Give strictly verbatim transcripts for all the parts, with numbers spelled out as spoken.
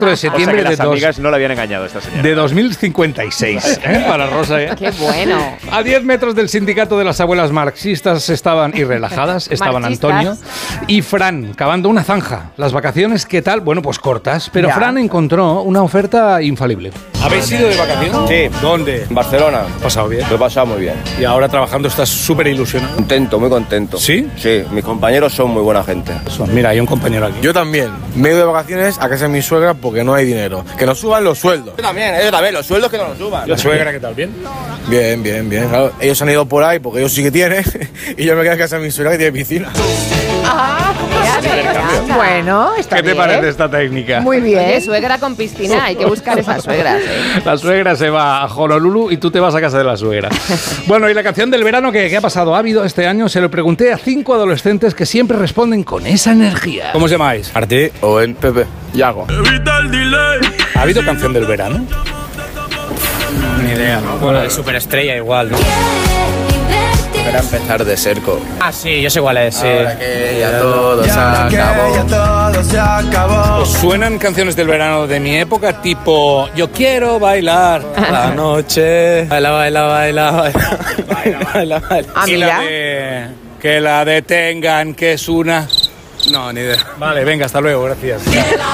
de septiembre o sea que de, las dos, amigas no la habían engañado esta señora. de dos mil cincuenta y seis, ¿eh? Para Rosa. ¿eh? ¡Qué bueno! A diez metros del sindicato de las abuelas marxistas estaban y relajadas, estaban Marxistas. Antonio y Fran cavando una zanja. Las vacaciones, ¿qué tal? Bueno, pues cortas, pero Ya. Fran encontró una oferta infalible. ¿Habéis ido de vacaciones? Sí. ¿Dónde? En Barcelona. Pasado bien. Lo he pasado muy bien. Y ahora trabajando estás súper ilusionado. Contento, muy contento. ¿Sí? Sí, mis compañeros son muy buena gente. Mira, hay un compañero aquí. Yo también. Me he ido de vacaciones a casa de mi suegra porque no hay dinero. Que nos suban los sueldos. Yo también, ellos también, los sueldos que no nos suban. ¿La suegra qué tal? ¿Bien? Bien, bien, bien. Claro, ellos han ido por ahí porque ellos sí que tienen. Y yo me quedo en casa de mi suegra que tiene piscina. Ah, mira, Bueno, está ¿Qué te bien. parece esta técnica? Muy bien. Oye, suegra con piscina, hay que buscar esas suegras. ¿eh? La suegra se va a Honolulu y tú te vas a casa de la suegra. Bueno, ¿y la canción del verano qué, qué ha pasado? ¿Ha habido este año? Se lo pregunté a cinco adolescentes que siempre responden con esa energía. ¿Cómo os llamáis? Martí, Owen, Pepe, Yago. ¿Ha habido canción del verano? Ni idea, ¿no? Bueno, de superestrella igual, ¿no? Era empezar de cerco. Ah, sí, yo sé cuál es, sí. Ahora que ya todo se acabó. ¿Os suenan canciones del verano de mi época tipo Yo quiero bailar la noche? Baila, baila, baila, baila. Baila, baila. Ah, Y la mira. de Que la detengan, que es una... No, ni idea. Vale, venga, hasta luego, gracias.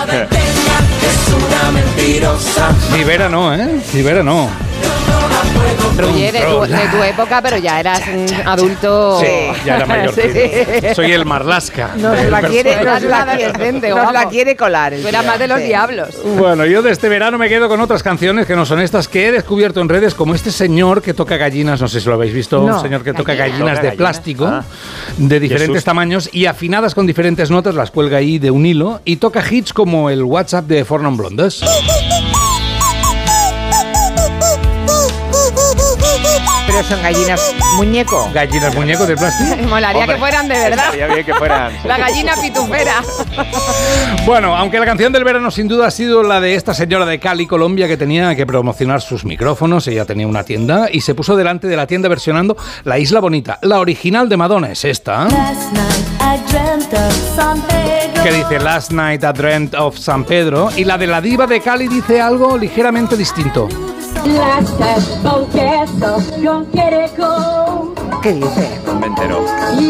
Rivera no, ¿eh? Rivera no. Oye, de tu, de tu época, pero ya eras un adulto. Sí, ya era mayor. Sí. Soy el Marlaska. Nos del la quiere, personaje. nos la Era quiere, adolescente, nos la vamos. quiere colar. el Tú eras tío, más de los sí. diablos. Bueno, yo de este verano me quedo con otras canciones que no son estas que he descubierto en redes, como este señor que toca gallinas, no sé si lo habéis visto, No. un señor que toca Gallinas. gallinas Toca de gallinas. plástico, Ah. de diferentes Jesús. tamaños y afinadas con diferentes notas, las cuelga ahí de un hilo y toca hits como el WhatsApp de Four Non Blondes. Pero son gallinas muñeco. Gallinas muñecos de plástico. Molaría Hombre, que fueran de verdad. Estaría bien que fueran. La gallina pitufera. Bueno, aunque la canción del verano sin duda ha sido la de esta señora de Cali, Colombia, que tenía que promocionar sus micrófonos, ella tenía una tienda y se puso delante de la tienda versionando La Isla Bonita. La original de Madonna es esta, que dice Last Night I Dreamt of San Pedro, y la de la diva de Cali dice algo ligeramente distinto. ¿Qué dice? Me enteró.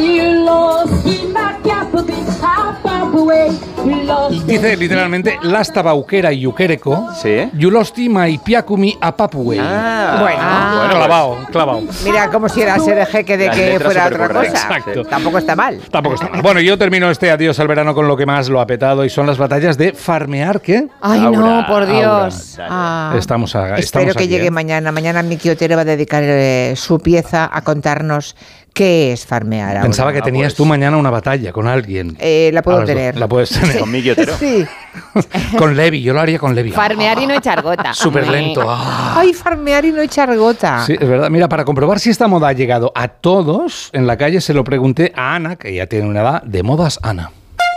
Dice literalmente Lasta Bauquera y Yuquereco, ¿Sí? Yulostima y Piakumi a Papuey. Ah, Bueno. bueno, clavado, clavado. Mira, como si era ser jeque de Las que letras fuera otra supercorrectas. cosa. Exacto. Tampoco está mal. Tampoco está mal. Bueno, yo termino este adiós al verano con lo que más lo ha petado y son las batallas de farmear, ¿qué? Ay, Aura, no, por Dios. Aura. Ah. Estamos a, Espero estamos que aquí, llegue ¿eh? mañana. Mañana Miki Otero va a dedicar eh, su pieza a contarnos qué es farmear ahora. Pensaba que Ah, tenías pues. tú mañana una batalla con alguien. Eh, la puedo A las dos. tener. La puedes tener. Con Miki Otero. Sí. Con Levi, yo lo haría con Levi. Farmear y no echar gota. Súper lento. Ah. Ay, farmear y no echar gota. Sí, es verdad. Mira, para comprobar si esta moda ha llegado a todos, en la calle se lo pregunté a Ana, que ya tiene una edad de modas, Ana.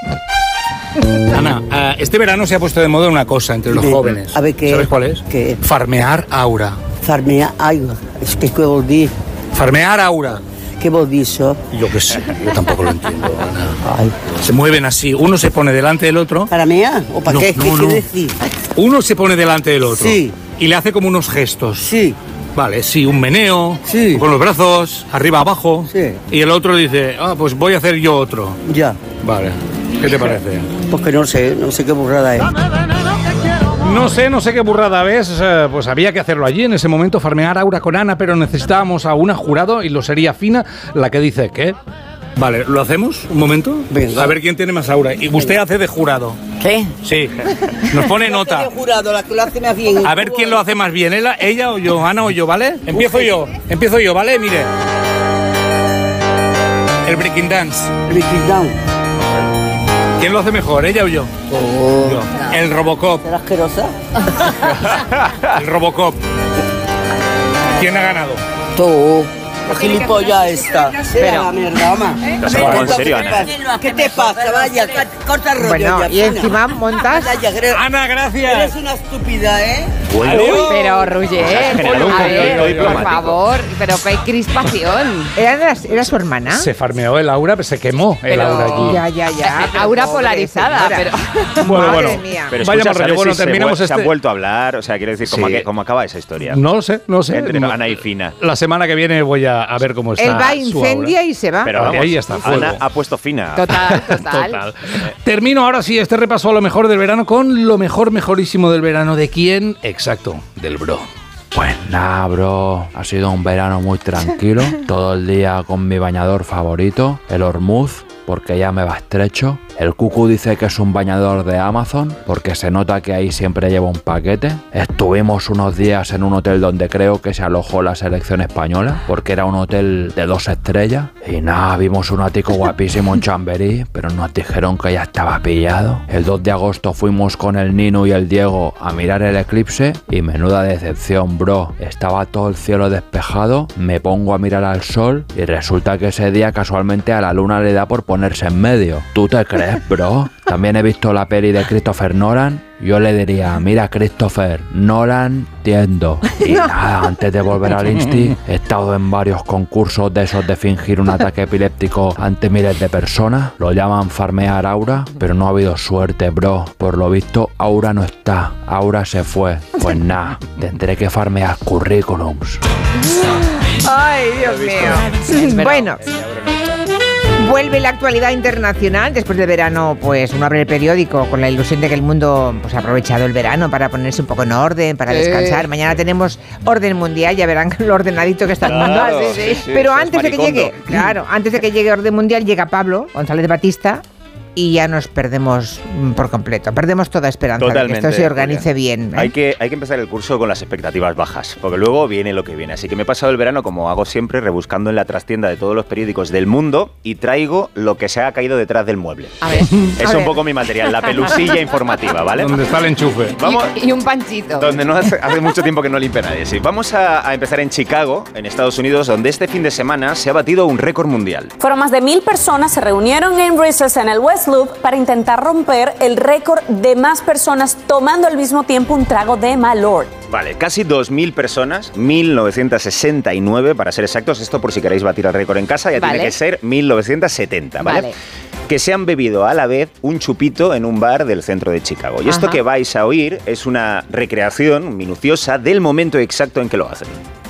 Ana, eh, este verano se ha puesto de moda una cosa entre los De- jóvenes. a ver, ¿qué? ¿Sabes cuál es? ¿Qué? Farmear aura. Farmear aigua. És que què vol dir? Farmear aura. Què vol dir això? Yo qué sé, yo tampoco lo entiendo, Ana. Ay. Se mueven así, uno se pone delante del otro. ¿Para mear? ¿O para No, qué? no, ¿Qué no. quiere decir? Uno se pone delante del otro. Sí. Y le hace como unos gestos. Sí. Vale, sí, un meneo, Sí. con los brazos, arriba, abajo. Sí. Y el otro dice, ah, pues voy a hacer yo otro. Ya. Vale, ¿qué te parece? Pues que no sé, no sé qué burrada es. No sé, no sé qué burrada ves, eh, pues había que hacerlo allí en ese momento, farmear aura con Ana, pero necesitábamos a una jurado y lo sería Fina la que dice, ¿qué? Vale, ¿lo hacemos un momento? Venga. A ver quién tiene más aura. Y usted hace de jurado. ¿Qué? Sí, nos pone nota. He jurado, la que lo hace más bien. A ver quién lo hace más bien, ella, ella o yo, Ana o yo, ¿vale? Empiezo yo, empiezo yo, ¿vale? Mire. El breaking dance. Breaking down. ¿Quién lo hace mejor, ella o yo? Oh. Yo. El Robocop. ¿Será asquerosa? El Robocop. ¿Quién ha ganado? Tú. La gilipollas esta. Espera, mierda, ama. ¿Te has tomado en serio, Ana? ¿Qué te pasa? Vaya, corta el rollo. Bueno, ya, y Ana. encima montas... Ana, ya, eres- Ana, gracias. Eres una estúpida, ¿eh? Pero, Roger, generado un a conflicto ver, por diplomático. favor, pero qué crispación. ¿Era, era su hermana? Se farmeó el aura, pero se quemó el Pero- aura allí. Ya, ya, ya. pero Aura pobre polarizada, señora. pero... Bueno, Madre bueno. mía. Pero Vayamos escucha, rollo. ¿sabes Bueno, si se terminamos vuel- se este- han vuelto a hablar? O sea, quiero decir, ¿cómo, Sí. que- cómo acaba esa historia? No lo sé, no lo sé. Entre No. Ana y Fina. La semana que viene voy a, a ver cómo está. Él va, su incendia aura. y se va. Pero Vale, vamos, ahí está, fuego. Ana ha puesto Fina. Total, total. Total. Termino ahora sí este repaso a lo mejor del verano con lo mejor, mejorísimo del verano. ¿De quién? Exacto, del bro. Pues nada, bro, ha sido un verano muy tranquilo, todo el día con mi bañador favorito, el Hormuz, porque ya me va estrecho. El Cucu dice que es un bañador de Amazon, porque se nota que ahí siempre lleva un paquete. Estuvimos unos días en un hotel donde creo que se alojó la selección española, porque era un hotel de dos estrellas. Y nada, vimos un ático guapísimo en Chamberí, pero nos dijeron que ya estaba pillado. El dos de agosto fuimos con el Nino y el Diego a mirar el eclipse, y menuda decepción, bro. Estaba todo el cielo despejado, me pongo a mirar al sol, y resulta que ese día casualmente a la luna le da por ponerse en medio. ¿Tú te crees, bro? También he visto la peli de Christopher Nolan. Yo le diría, mira Christopher, Nolan, tiendo. Y nada, antes de volver al Insti, he estado en varios concursos de esos de fingir un ataque epiléptico ante miles de personas. Lo llaman farmear aura, pero no ha habido suerte, bro. Por lo visto, aura no está, aura se fue. Pues nada, tendré que farmear currículums. Ay, Dios mío. Bueno, vuelve la actualidad internacional. Después del verano, pues uno abre el periódico con la ilusión de que el mundo pues, ha aprovechado el verano para ponerse un poco en orden, para Sí. descansar. Mañana tenemos orden mundial, ya verán lo ordenadito que está el mundo. Claro, Sí, sí. sí, sí, Pero eso es antes de que maricondo. llegue, claro, antes de que llegue orden mundial, llega Pablo González Batista. Y ya nos perdemos mm, por completo. Perdemos toda esperanza Totalmente. de que esto se organice Julia. bien. ¿eh? Hay que, hay que empezar el curso con las expectativas bajas, porque luego viene lo que viene. Así que me he pasado el verano, como hago siempre, rebuscando en la trastienda de todos los periódicos del mundo y traigo lo que se ha caído detrás del mueble. A ver. Es A un ver. poco mi material, la pelusilla informativa, ¿vale? ¿Dónde está el enchufe? Vamos. Y, y un panchito. Donde no hace, hace mucho tiempo que no limpia nadie. Sí. Vamos a, a empezar en Chicago, en Estados Unidos, donde este fin de semana se ha batido un récord mundial. Fueron más de mil personas, se reunieron en Recess en el West Loop para intentar romper el récord de más personas tomando al mismo tiempo un trago de Malort. Vale, casi dos mil personas, mil novecientos sesenta y nueve para ser exactos. Esto por si queréis batir el récord en casa, ya Vale. tiene que ser mil novecientos setenta, ¿vale? Vale. Que se han bebido a la vez un chupito en un bar del centro de Chicago. Y esto Ajá. que vais a oír es una recreación minuciosa del momento exacto en que lo hacen.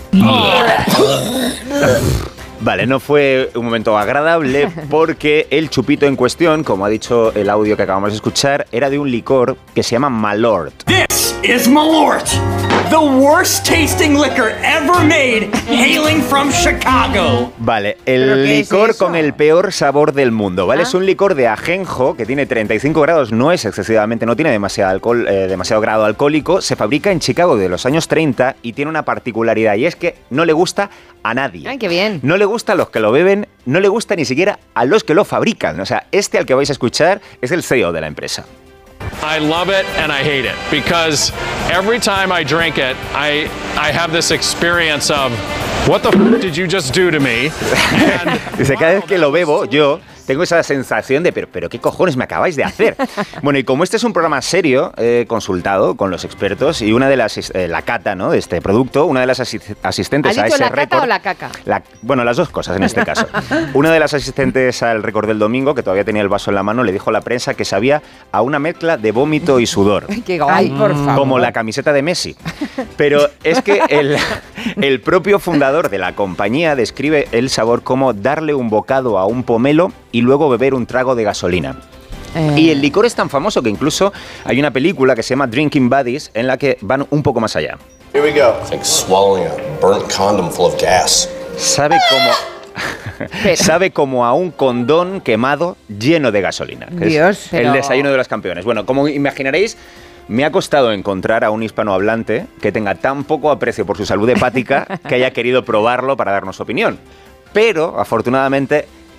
Vale, no fue un momento agradable porque el chupito en cuestión, como ha dicho el audio que acabamos de escuchar, era de un licor que se llama Malort. This is Malort, the worst tasting liquor ever made, hailing from Chicago. Vale, ¿Pero el qué es licor eso? con el peor sabor del mundo, ¿vale? Ah. Es un licor de ajenjo que tiene treinta y cinco grados, no es excesivamente, no tiene demasiado alcohol, eh, demasiado grado alcohólico, se fabrica en Chicago de los años treinta y tiene una particularidad y es que no le gusta a nadie. Ay, qué bien. No le gusta a los que lo beben, no le gusta ni siquiera a los que lo fabrican. O sea, este al que vais a escuchar es el C E O de la empresa. I love it and I hate it because every time I drink it, I I have this experience of what the f did you just do to me? And Dice, cada vez que lo bebo, yo tengo esa sensación de, pero, pero ¿qué cojones me acabáis de hacer? Bueno, y como este es un programa serio, he consultado con los expertos y una de las, eh, la cata, ¿no?, de este producto, una de las asi- asistentes ¿Has a dicho ese la cata récord... o la caca? La- bueno, las dos cosas en este caso. Una de las asistentes al récord del domingo, que todavía tenía el vaso en la mano, le dijo a la prensa que sabía a una mezcla de vómito y sudor. Qué guay. Ay, por favor. Como la camiseta de Messi. Pero es que el, el propio fundador de la compañía describe el sabor como darle un bocado a un pomelo y luego beber un trago de gasolina. Eh. Y el licor es tan famoso que incluso hay una película que se llama Drinking Buddies en la que van un poco más allá. Here we go. It's like swallowing a burnt condom full of gas. Sabe como... Sabe como a un condón quemado lleno de gasolina. que es Dios, el pero- desayuno de los campeones. Bueno, como imaginaréis, me ha costado encontrar a un hispanohablante que tenga tan poco aprecio por su salud hepática que haya querido probarlo para darnos su opinión. Pero, afortunadamente,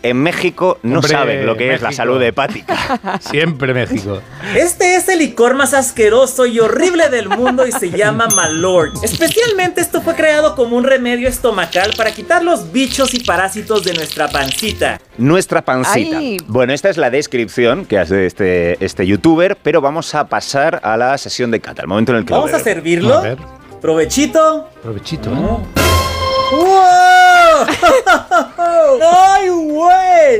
en México no Hombre, saben lo que México. es la salud hepática. Siempre México. Este es el licor más asqueroso y horrible del mundo y se llama Malort. Especialmente esto fue creado como un remedio estomacal para quitar los bichos y parásitos de nuestra pancita. Nuestra pancita. Ay. Bueno, esta es la descripción que hace este, este youtuber, pero vamos a pasar a la sesión de cata, el momento en el que Vamos lo a bebe. servirlo. A ver. Provechito. Provechito, ¿eh? ¡Wow! ¡Ay, güey!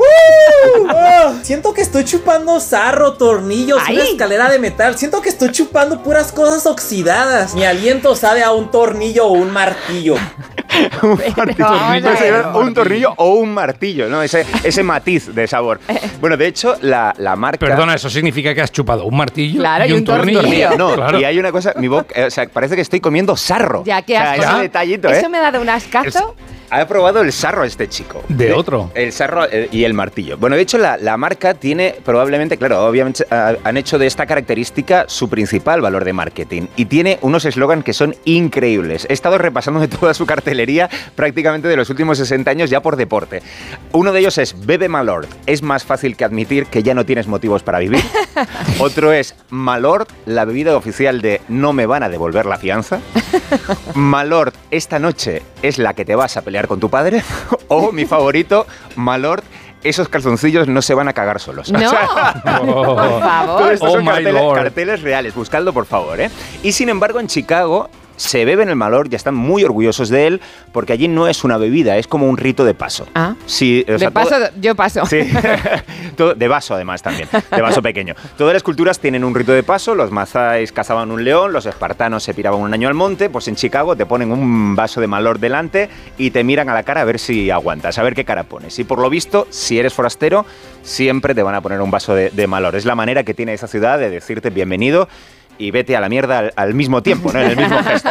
¡Uh! Siento que estoy chupando sarro, tornillos, Ay. una escalera de metal. Siento que estoy chupando puras cosas oxidadas. Mi aliento sabe a un tornillo o un martillo. un, tornillo, se llama un tornillo o un martillo, ¿no? Ese, ese matiz de sabor. Bueno, de hecho, la, la marca... Perdona, eso significa que has chupado un martillo Claro, y y un, un tornillo. tornillo. No, Claro. y hay una cosa, mi boca, eh, o sea, parece que estoy comiendo sarro. Ya que o sea, has ese detallito, ¿eh? Eso me ha dado un ascazo. Ha probado el sarro este chico. De otro. El sarro eh, y el martillo. Bueno, de hecho, la, la marca tiene probablemente, claro, obviamente ah, han hecho de esta característica su principal valor de marketing. Y tiene unos eslogans que son increíbles. He estado repasando de toda su cartelería prácticamente de los últimos sesenta años ya por deporte. Uno de ellos es Bebe Malort. Es más fácil que admitir que ya no tienes motivos para vivir. Otro es Malort, la bebida oficial de no me van a devolver la fianza. Malort, esta noche es la que te vas a pelear con tu padre. O mi favorito, Malort, esos calzoncillos no se van a cagar solos. No, O sea, por favor. todo esto Oh, son my carteles, lord. carteles reales, buscadlo por favor, ¿eh? Y sin embargo en Chicago se beben el Malort y están muy orgullosos de él porque allí no es una bebida, es como un rito de paso. Ah. Sí, o sea, De paso, todo- yo paso. Sí, todo- de vaso además también, de vaso pequeño. Todas las culturas tienen un rito de paso, los mazáis cazaban un león, los espartanos se piraban un año al monte, pues en Chicago te ponen un vaso de Malort delante y te miran a la cara a ver si aguantas, a ver qué cara pones. Y por lo visto, si eres forastero, siempre te van a poner un vaso de, de Malort. Es la manera que tiene esa ciudad de decirte bienvenido y vete a la mierda al, al mismo tiempo, ¿no? En el mismo gesto.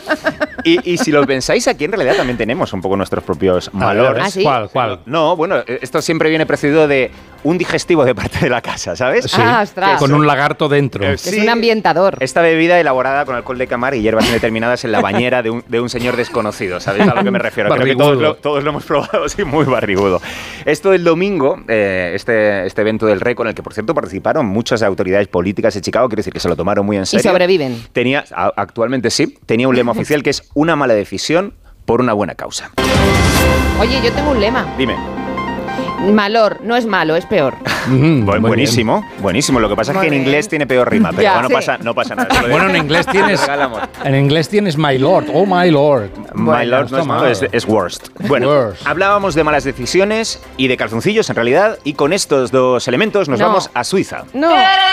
Y, y si lo pensáis, aquí en realidad también tenemos un poco nuestros propios Malort. ¿Ah, sí? ¿Cuál, cuál? No, bueno, esto siempre viene precedido de un digestivo de parte de la casa, ¿sabes? Sí, Ah, ostras. con un lagarto dentro. Eh, Es sí. un ambientador. Esta bebida elaborada con alcohol de camar y hierbas indeterminadas en la bañera de un, de un señor desconocido, ¿sabéis a lo que me refiero? Creo que Barrigudo. todos lo, todos lo hemos probado, sí, muy barrigudo. Esto del domingo, eh, este, este evento del récord, en el que por cierto participaron muchas autoridades políticas de Chicago, quiere decir que se lo tomaron muy en Y serio. sobreviven. Tenía, a- actualmente sí, tenía un lema oficial que es una mala decisión por una buena causa. Oye, yo tengo un lema. Dime. Malor, no es malo, es peor. Mm, Bu- muy buenísimo, buenísimo. Lo que pasa Muy es que en bien. inglés tiene peor rima, pero Ya, bueno, sí. pasa, no pasa nada. Solo Bueno, en inglés tienes regalamos. en inglés tienes my lord, oh my lord. My Lord no está es malo, mal. es, es worst. Bueno, Worst. hablábamos de malas decisiones y de calzoncillos en realidad, y con estos dos elementos nos No. vamos a Suiza. No.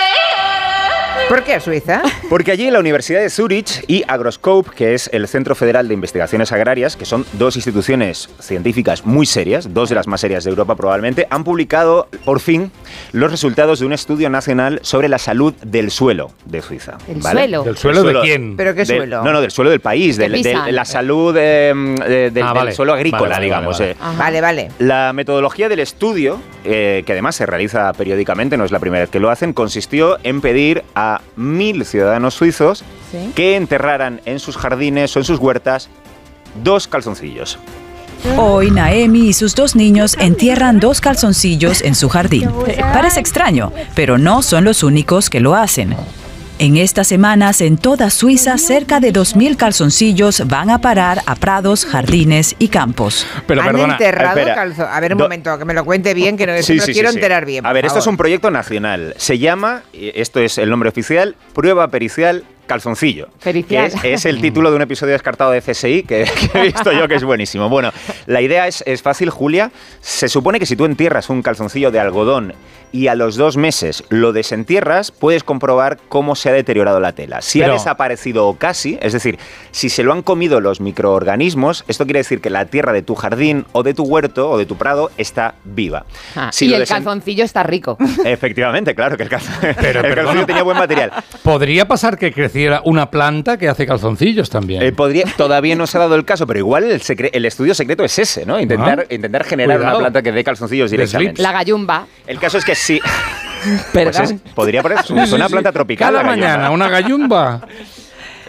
¿Por qué a Suiza? Porque allí la Universidad de Zurich y Agroscope, que es el Centro Federal de Investigaciones Agrarias, que son dos instituciones científicas muy serias, dos de las más serias de Europa probablemente, han publicado por fin los resultados de un estudio nacional sobre la salud del suelo de Suiza. ¿El ¿vale? suelo? ¿Del suelo de quién? ¿Pero qué Del- suelo? No, no, del suelo del país, Que del- de, pisan. la salud eh, de- del, Ah, del vale. suelo agrícola, Vale, vale, digamos. vale, eh. Ajá. Vale, vale. La metodología del estudio, eh, que además se realiza periódicamente, no es la primera vez que lo hacen, consistió en pedir a mil ciudadanos suizos Sí. que enterraran en sus jardines o en sus huertas dos calzoncillos. Hoy Naemi y sus dos niños entierran dos calzoncillos en su jardín. Parece extraño, pero no son los únicos que lo hacen. En estas semanas, en toda Suiza, cerca de dos mil calzoncillos van a parar a prados, jardines y campos. Pero ¿Han perdona, enterrado espera. calzo? A ver, un Do- momento, que me lo cuente bien, que no, Sí, no sí, quiero sí, sí. enterar bien. A por ver, esto es favor. un proyecto nacional. Se llama, y esto es el nombre oficial, Prueba Pericial Calzoncillo. Pericial. Que es, es el título de un episodio descartado de C S I que, que he visto yo que es buenísimo. Bueno, la idea es, es fácil, Julia. Se supone que si tú entierras un calzoncillo de algodón y a los dos meses lo desentierras, puedes comprobar cómo se ha deteriorado la tela. Si Pero- ha desaparecido o casi, es decir, si se lo han comido los microorganismos, esto quiere decir que la tierra de tu jardín o de tu huerto o de tu prado está viva. Ah, Si y lo el desen- calzoncillo está rico. Efectivamente, claro, que el, calz- Pero, el perdona. calzoncillo tenía buen material. Podría pasar que creciera una planta que hace calzoncillos también. Eh, podría, todavía no se ha dado el caso, pero igual el, secre- el estudio secreto es ese, ¿no? Intentar, Ah, intentar generar cuidado. una planta que dé calzoncillos De directamente. La gallumba. El caso es que sí. Perdón. Pues es- podría parecer Sí, sí, una sí. planta tropical. Cada la gallina. mañana una gallumba.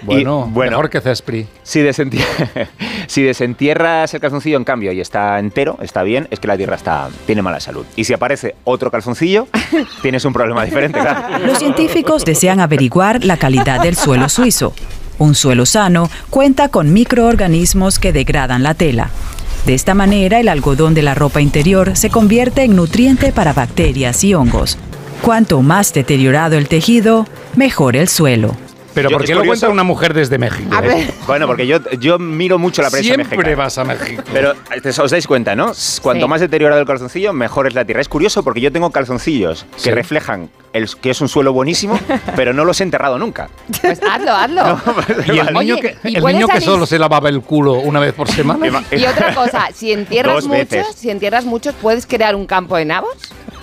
Bueno, Y, bueno, mejor que Cespri. Si, desenti- si desentierras el calzoncillo, en cambio, y está entero, está bien, es que la tierra está, tiene mala salud. Y si aparece otro calzoncillo, tienes un problema diferente, claro. Los científicos desean averiguar la calidad del suelo suizo. Un suelo sano cuenta con microorganismos que degradan la tela. De esta manera, el algodón de la ropa interior se convierte en nutriente para bacterias y hongos. Cuanto más deteriorado el tejido, mejor el suelo. Pero Yo- ¿por es qué lo curioso- cuenta una mujer desde México? A ver, Bueno, porque yo, yo miro mucho la prensa Siempre mexicana. vas a México. Pero eh, os dais cuenta, ¿no? Cuanto Sí. más deteriorado el calzoncillo, mejor es la tierra. Es curioso porque yo tengo calzoncillos Sí. que reflejan el, que es un suelo buenísimo, pero no los he enterrado nunca. Pues hazlo, hazlo. Y el Oye, niño que, ¿y el puedes niño que salir- solo se lavaba el culo una vez por semana. Y otra cosa, si entierras Dos muchos, veces. si entierras muchos, ¿puedes crear un campo de nabos?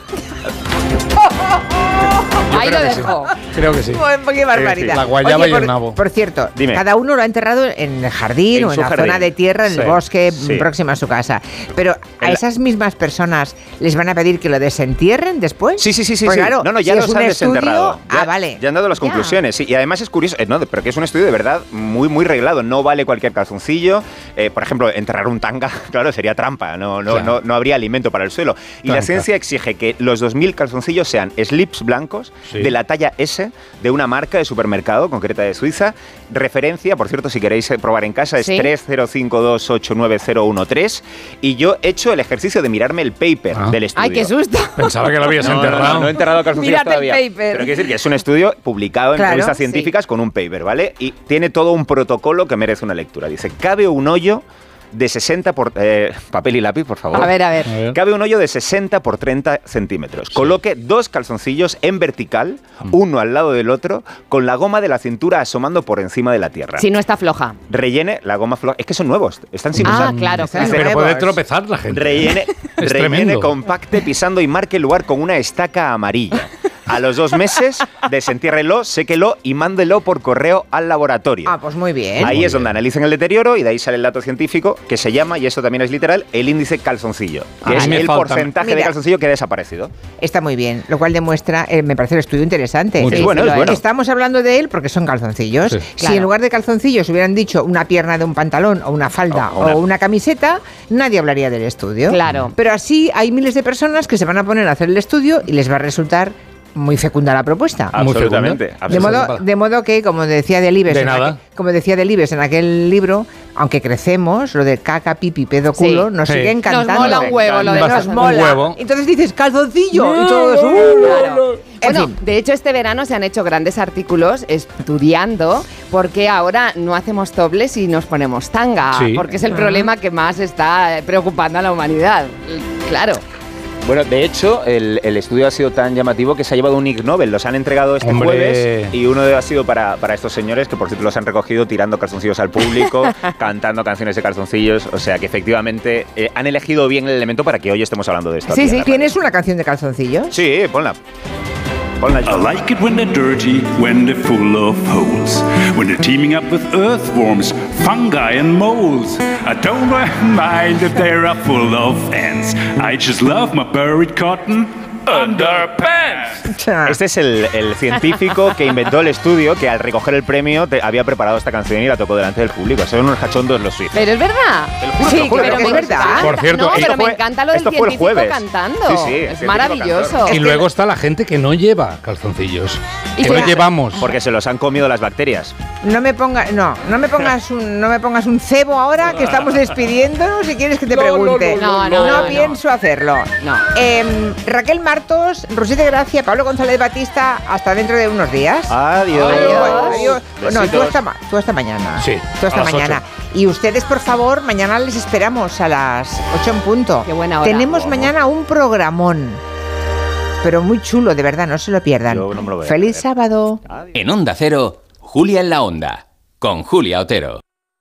Ahí lo creo que sí. dejo. Creo que sí. qué barbaridad. La guayaba Oye, y el por, nabo. Por cierto, Dime. cada uno lo ha enterrado en el jardín En o en su la jardín. zona de tierra, en Sí. el bosque Sí. próximo a su casa. Pero a En la- esas mismas personas les van a pedir que lo desentierren después. Sí, sí, sí, sí. Pues sí. claro, no, no, ya si los es un han estudio- desenterrado. Ah, Ya- vale. Ya han dado las Ya. conclusiones. Sí, y además es curioso, eh, no, pero que es un estudio de verdad muy, muy reglado. No vale cualquier calzoncillo. Eh, por ejemplo, enterrar un tanga, claro, sería trampa. No, no, Claro. no, no habría alimento para el suelo. Y la Trampa. ciencia exige que los dos mil calzoncillos sean slips blancos Sí. de la talla S de una marca de supermercado concreta de Suiza. Referencia, por cierto, si queréis eh, probar en casa, es Sí. tres cero cinco dos ocho nueve cero uno tres. Y yo he hecho el ejercicio de mirarme el paper Ah. del estudio. Ay, qué susto. Pensaba que lo habías No, no, enterrado. no, no he enterrado calzoncillos Mírate el todavía. paper. Pero quiero decir que es un estudio publicado en Claro, revistas sí. científicas con un paper, ¿vale? Y tiene todo un protocolo que merece una lectura. Dice, cabe un hoyo de sesenta por... eh, papel y lápiz, por favor. A ver, a ver. A ver. Cabe un hoyo de sesenta por treinta centímetros. Coloque dos calzoncillos en vertical, uno al lado del otro, con la goma de la cintura asomando por encima de la tierra. Si no está floja. Rellene la goma floja. Es que son nuevos, están sin Ah, usar. claro, Están claro. Pero nuevos. puede tropezar la gente. Rellene, Es rellene, tremendo. compacte, pisando y marque el lugar con una estaca amarilla. A los dos meses, desentiérrelo, séquelo y mándelo por correo al laboratorio. Ah, pues muy bien. Ahí Muy es donde bien. analizan el deterioro y de ahí sale el dato científico que se llama, y esto también es literal, el índice calzoncillo, que Ah, es me el falta- porcentaje de Mira. calzoncillo que ha desaparecido. Está muy bien, lo cual demuestra, eh, me parece el estudio interesante. Muy Es Sí, bueno, sí es lo bueno. Estamos hablando de él porque son calzoncillos. Sí. Si Claro. en lugar de calzoncillos hubieran dicho una pierna de un pantalón o una falda O- o una- o una camiseta, nadie hablaría del estudio. Claro. Pero así hay miles de personas que se van a poner a hacer el estudio y les va a resultar muy fecunda la propuesta. Muy Absolutamente. fecunda. De absolutamente. modo, de modo que, como decía Delibes, De en nada. aquel, como decía Delibes en aquel libro, aunque crecemos, lo de caca, pipi, pedo, Sí. culo, nos Sí. sigue encantando. Nos mola un huevo lo de Nos calzoncillo. mola. Un huevo. Entonces dices calzoncillo y todo eso. Claro. En Bueno, fin. de hecho este verano se han hecho grandes artículos estudiando porque ahora no hacemos tobles y nos ponemos tanga, Sí. porque es el problema que más está preocupando a la humanidad. Claro. Bueno, de hecho, el, el estudio ha sido tan llamativo que se ha llevado un Ig Nobel. Los han entregado este Hombre. jueves y uno ha sido para, para estos señores que, por cierto, los han recogido tirando calzoncillos al público, cantando canciones de calzoncillos. O sea que efectivamente eh, han elegido bien el elemento para que hoy estemos hablando de esto. Sí, aquí en sí. la radio. ¿Tienes una canción de calzoncillos? Sí, ponla. Ponla. I like it when they're dirty, when they're full of holes, when they're teaming up with earthworms, fungi and moles. I don't mind if they're full of ants. I just love my buried cotton underpants. Este es el, el científico que inventó el estudio que al recoger el premio te- había preparado esta canción y la tocó delante del público. Son unos cachondos los suizos. Pero es verdad. Te lo juro, Sí, te lo juro, pero te lo que juro. es verdad. Por cierto, no, esto pero me fue- encanta lo del esto fue el científico jueves. cantando. Sí, sí, es científico maravilloso. cantor. Y luego está la gente que no lleva calzoncillos. Y Que se- no llevamos. Porque se los han comido las bacterias. No me pongas, no, no me pongas un, no me pongas un cebo ahora que estamos despidiéndonos. Si quieres que te pregunte, no, no, no, no. pienso hacerlo. No. Em, Raquel Martos, Rosita Gracia, Pablo González Batista, hasta dentro de unos días. Adiós. Adiós. Adiós. No, tú Besitos. hasta, ma- tú hasta mañana. Sí, Tú hasta a las mañana. Y ustedes, por favor, mañana les esperamos a las ocho en punto. Qué buena hora. Tenemos Vamos. mañana un programón. Pero muy chulo, de verdad, no se lo pierdan. Yo no me lo voy a Feliz perder. sábado. En Onda Cero, Julia en la Onda, con Julia Otero.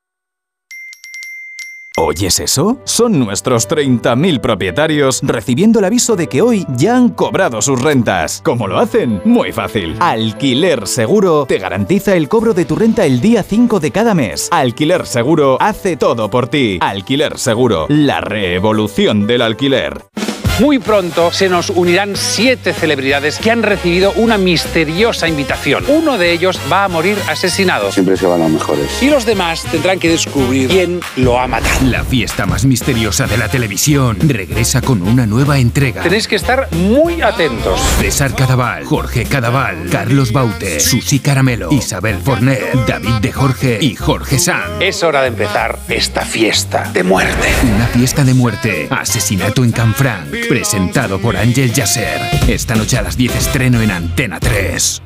¿Oyes eso? Son nuestros treinta mil propietarios recibiendo el aviso de que hoy ya han cobrado sus rentas. ¿Cómo lo hacen? Muy fácil. Alquiler Seguro te garantiza el cobro de tu renta el día cinco de cada mes. Alquiler Seguro hace todo por ti. Alquiler Seguro, la revolución del alquiler. Muy pronto se nos unirán siete celebridades que han recibido una misteriosa invitación. Uno de ellos va a morir asesinado. Siempre se van los mejores. Y los demás tendrán que descubrir quién lo ha matado. La fiesta más misteriosa de la televisión regresa con una nueva entrega. Tenéis que estar muy atentos. César Cadaval, Jorge Cadaval, Carlos Baute, Susi Caramelo, Isabel Forner, David de Jorge y Jorge Sanz. Es hora de empezar esta fiesta de muerte. Una fiesta de muerte. Asesinato en Canfranc. Presentado por Ángel Yasser. Esta noche a las diez estreno en Antena tres.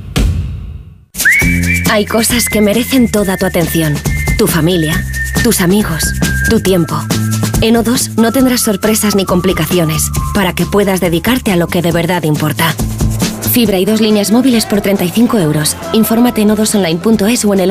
Hay cosas que merecen toda tu atención. Tu familia, tus amigos, tu tiempo. En O dos no tendrás sorpresas ni complicaciones para que puedas dedicarte a lo que de verdad importa. Fibra y dos líneas móviles por treinta y cinco euros. Infórmate en o dos online punto es o en el